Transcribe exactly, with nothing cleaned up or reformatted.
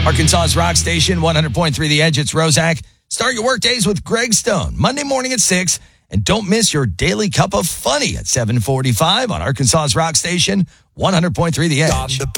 Arkansas's Rock Station, one hundred point three The Edge. It's Roszak. Start your work days with Greg Stone, Monday morning at six. And don't miss your daily cup of funny at seven forty-five on Arkansas's Rock Station, one hundred point three The Edge.